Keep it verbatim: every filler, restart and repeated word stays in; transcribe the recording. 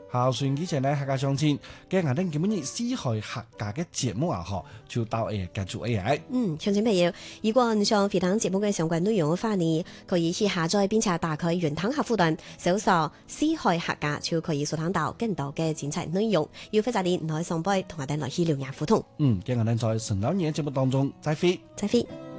孝順以前呢，客家相親，今日我哋今日四海客家嘅節目啊，嗬，就到誒結束 A I。 嗯，鄉親朋友，如果你想回聽節目嘅相關內容嘅話呢，可以去下載並且打開雲端客戶端，搜索四海客家就可以收聽到更多嘅精彩內容。要非常啲唔可以上輩同我哋來去留言互動。 嗯，今日我哋在神老年節目當中再會， 再會。